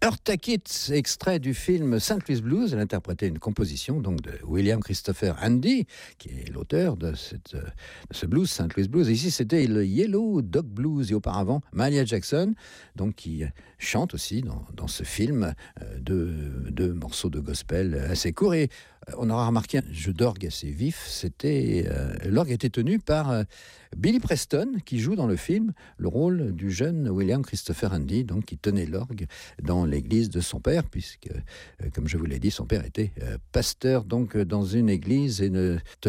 Eartha Kitt, extrait du film St. Louis Blues. Elle interprétait une composition donc de William Christopher Handy, qui est l'auteur de ce blues, St. Louis Blues. Et ici, c'était le Yellow Dog Blues. Et auparavant, Mahalia Jackson, donc, qui chante aussi dans ce film deux morceaux de gospel assez courts. Et on aura remarqué un jeu d'orgue assez vif. L'orgue était tenu par Billy Preston, qui joue dans le film le rôle du jeune William Christopher Handy, donc qui tenait l'orgue dans l'église de son père, puisque, comme je vous l'ai dit, son père était pasteur donc dans une église et ne